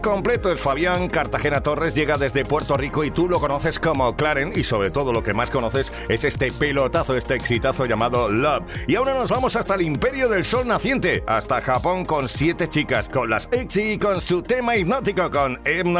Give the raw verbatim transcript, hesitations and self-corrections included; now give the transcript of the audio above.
Completo es Fabián Cartagena Torres, llega desde Puerto Rico y tú lo conoces como Clarence y sobre todo lo que más conoces es este pelotazo, este exitazo llamado Love. Y ahora nos vamos hasta el Imperio del Sol Naciente, hasta Japón con siete chicas, con las EXI y con su tema hipnótico con Hypnotize.